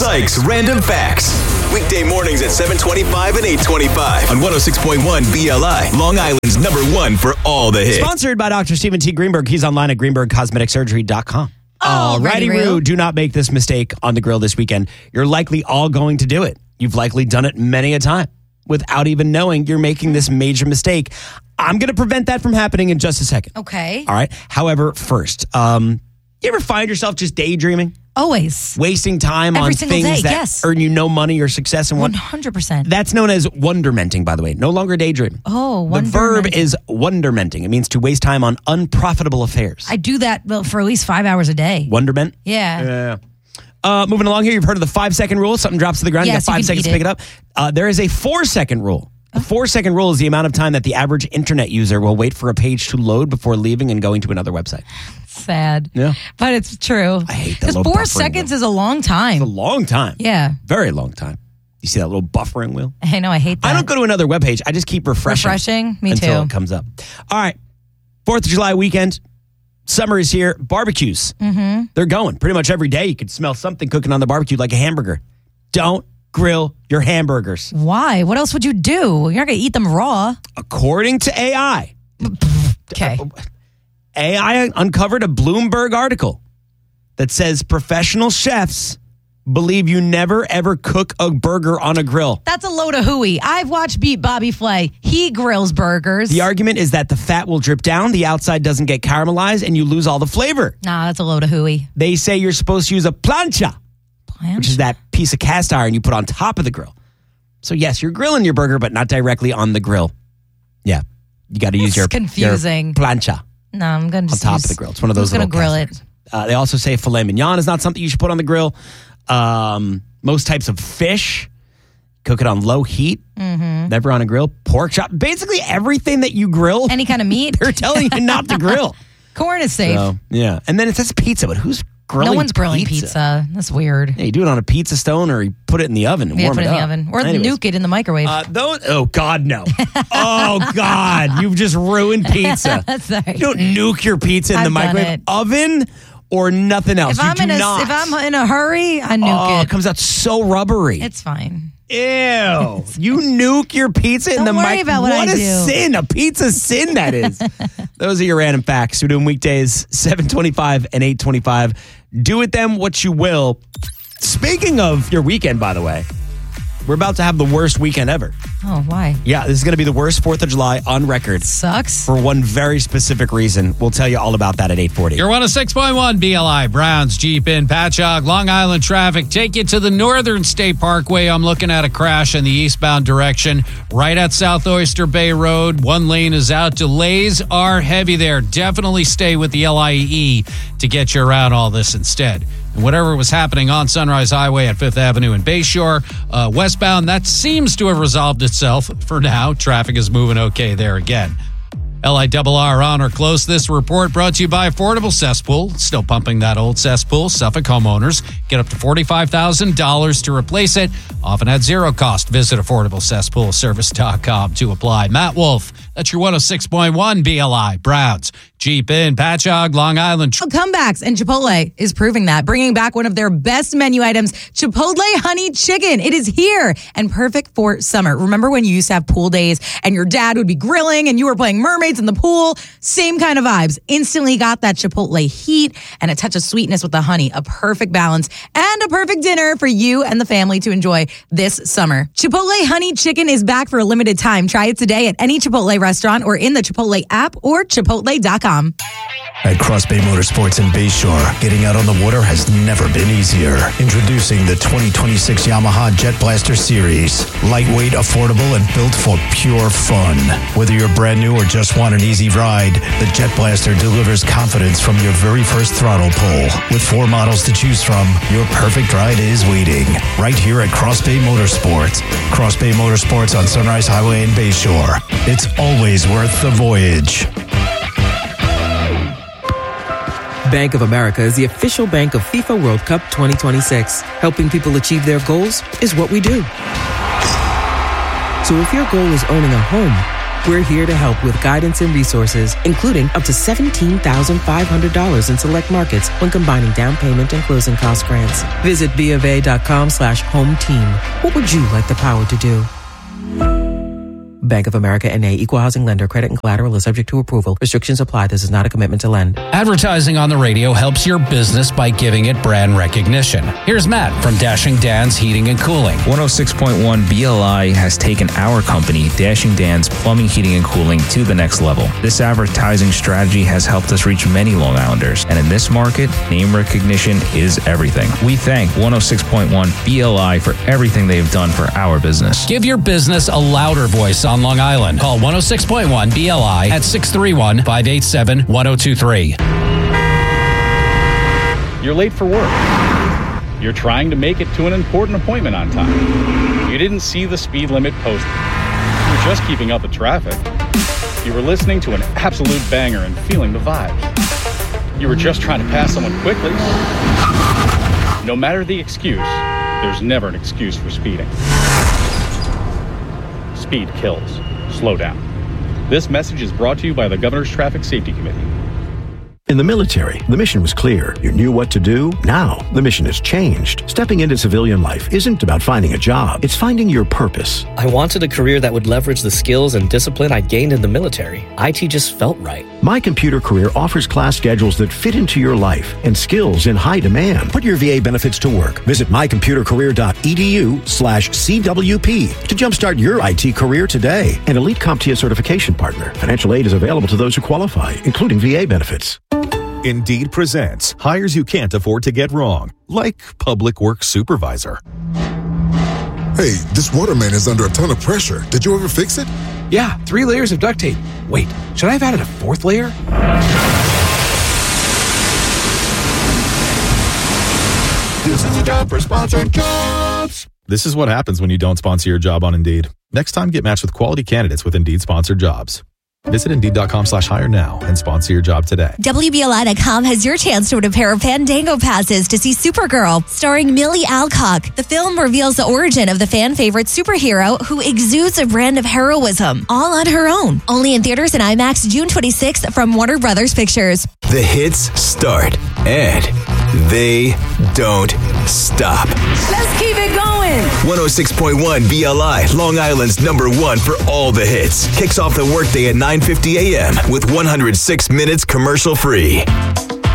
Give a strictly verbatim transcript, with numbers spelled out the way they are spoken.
Sykes Random Facts. Weekday mornings at seven twenty-five and eight twenty-five on one oh six point one B L I, Long Island's number one for all the hits. Sponsored by Doctor Stephen T. Greenberg. He's online at greenberg cosmetic surgery dot com. Oh, Alrighty, Roo, do not make this mistake on the grill this weekend. You're likely all going to do it. You've likely done it many a time without even knowing you're making this major mistake. I'm going to prevent that from happening in just a second. Okay. All right. However, first, um, you ever find yourself just daydreaming? Always. Wasting time Every on single things day, that yes. earn you no money or success and one what? hundred percent. That's known as wondermenting, by the way. No longer daydreaming. Oh, The verb wondermenting. is wondermenting. It means to waste time on unprofitable affairs. I do that well, for at least five hours a day. Wonderment? Yeah. Yeah. Uh, moving along here, you've heard of the five-second rule. Something drops to the ground, Yes, you got you five can seconds eat to pick it. it up. Uh, there is a four-second rule. The four-second rule is the amount of time that the average internet user will wait for a page to load before leaving and going to another website. Sad. Yeah. But it's true. I hate that Because little four buffering seconds wheel. is a long time. It's a long time. Yeah. Very long time. You see that little buffering wheel? I know. I hate that. I don't go to another webpage. I just keep refreshing. Refreshing? Me until too. it comes up. All right. Fourth of July weekend. Summer is here. Barbecues. Mm-hmm. They're going. Pretty much every day you can smell something cooking on the barbecue like a hamburger. Don't grill your hamburgers. Why? What else would you do? You're not going to eat them raw. According to A I. Okay. A I uncovered a Bloomberg article that says professional chefs believe you never ever cook a burger on a grill. That's a load of hooey. I've watched Beat Bobby Flay. He grills burgers. The argument is that the fat will drip down, the outside doesn't get caramelized, and you lose all the flavor. Nah, that's a load of hooey. They say you're supposed to use a plancha, which is that piece of cast iron you put on top of the grill. So yes, you're grilling your burger, but not directly on the grill. Yeah, you got to use It's your, confusing. your plancha No, I'm going to on top of the grill. It's one of those Who's little going to grill cast it? irons. Uh, they also say filet mignon is not something you should put on the grill. Um, most types of fish, cook it on low heat, mm-hmm. never on a grill. Pork chop, basically everything that you grill, Any kind of meat. they're telling you not to grill. Corn is safe. So, yeah, and then it says pizza, but who's grilling no one's grilling pizza. pizza? That's weird. Yeah, you do it on a pizza stone or you put it in the oven and Yeah, warm put it it in the up. oven. Or Anyways. nuke it in the microwave. Uh, those, oh, God, no. Oh, God. You've just ruined pizza. Sorry. You don't nuke your pizza in I've the done microwave. it. Oven or nothing else. If you I'm do in a not. if I'm in a hurry, I nuke oh, it. it comes out so rubbery. It's fine. Ew. You nuke your pizza in Don't the worry microwave. about what I a do. sin. A pizza sin, that is. Those are your random facts. We're doing weekdays, seven twenty-five and eight twenty-five. Do with them what you will. Speaking of your weekend, by the way, we're about to have the worst weekend ever. Oh, why? Yeah, this is going to be the worst fourth of July on record Sucks. for one very specific reason. We'll tell you all about that at eight forty. You're one oh six point one B L I. Browns, Jeep in Patchogue, Long Island traffic. Take you to the Northern State Parkway. I'm looking at a crash in the eastbound direction right at South Oyster Bay Road. One lane is out. Delays are heavy there. Definitely stay with the L I E E to get you around all this instead. And whatever was happening on Sunrise Highway at Fifth Avenue in Bayshore, uh, westbound, that seems to have resolved itself for now. Traffic is moving okay there again. L I R R on or close. This report brought to you by Affordable Cesspool. Still pumping that old cesspool. Suffolk homeowners get up to forty-five thousand dollars to replace it, often at zero cost. Visit affordable cesspool service dot com to apply. Matt Wolf, that's your one oh six point one B L I. Browns, Jeep in Patchogue, Long Island. Comebacks, and Chipotle is proving that, bringing back one of their best menu items, Chipotle Honey Chicken. It is here and perfect for summer. Remember when you used to have pool days and your dad would be grilling and you were playing mermaids in the pool? Same kind of vibes. Instantly got that Chipotle heat and a touch of sweetness with the honey. A perfect balance and a perfect dinner for you and the family to enjoy this summer. Chipotle Honey Chicken is back for a limited time. Try it today at any Chipotle restaurant or in the Chipotle app or chipotle dot com. At Cross Bay Motorsports in Bayshore, getting out on the water has never been easier. Introducing the twenty twenty-six Yamaha Jet Blaster Series. Lightweight, affordable, and built for pure fun. Whether you're brand new or just want an easy ride, the Jet Blaster delivers confidence from your very first throttle pull. With four models to choose from, your perfect ride is waiting. Right here at Cross Bay Motorsports. Cross Bay Motorsports on Sunrise Highway in Bayshore. It's always worth the voyage. Bank of America is the official bank of FIFA World Cup twenty twenty-six. Helping people achieve their goals is what we do. So if your goal is owning a home, We're here to help with guidance and resources, including up to seventeen thousand five hundred dollars in select markets when combining down payment and closing cost grants. Visit BofA.com slash home team. What would you like the power to do? Bank of America N A, Equal Housing Lender. Credit and collateral is subject to approval. Restrictions apply. This is not a commitment to lend. Advertising on the radio helps your business by giving it brand recognition. Here's Matt from Dashing Dan's Heating and Cooling. one oh six point one B L I has taken our company, Dashing Dan's Plumbing, Heating, and Cooling, to the next level. This advertising strategy has helped us reach many Long Islanders, and in this market, name recognition is everything. We thank one oh six point one B L I for everything they've done for our business. Give your business a louder voice on Long Island. Call one oh six point one B L I at six three one, five eight seven, one oh two three. You're late for work. You're trying to make it to an important appointment on time. You didn't see the speed limit posted. You were just keeping up with traffic. You were listening to an absolute banger and feeling the vibes. You were just trying to pass someone quickly. No matter the excuse, there's never an excuse for speeding. Speed kills. Slow down. This message is brought to you by the Governor's Traffic Safety Committee. In the military, the mission was clear. You knew what to do. Now, the mission has changed. Stepping into civilian life isn't about finding a job. It's finding your purpose. I wanted a career that would leverage the skills and discipline I gained in the military. I T just felt right. My Computer Career offers class schedules that fit into your life and skills in high demand. Put your V A benefits to work. Visit mycomputercareer.edu slash CWP to jumpstart your I T career today. An Elite CompTIA certification partner. Financial aid is available to those who qualify, including V A benefits. Indeed presents hires you can't afford to get wrong, like public works supervisor. Hey, this water main is under a ton of pressure. Did you ever fix it? Yeah, three layers of duct tape. Wait, should I have added a fourth layer? This is a job for sponsored jobs. This is what happens when you don't sponsor your job on Indeed. Next time, get matched with quality candidates with Indeed sponsored jobs. Visit Indeed.com slash hire now and sponsor your job today. W B L I dot com has your chance to win a pair of Fandango passes to see Supergirl, starring Millie Alcock. The film reveals the origin of the fan favorite superhero who exudes a brand of heroism, all on her own. Only in theaters and IMAX June twenty-sixth from Warner Brothers Pictures. The hits start and they don't stop. Let's keep it going. one oh six point one B L I, Long Island's number one for all the hits. Kicks off the workday at nine fifty a.m. with one hundred six minutes commercial free.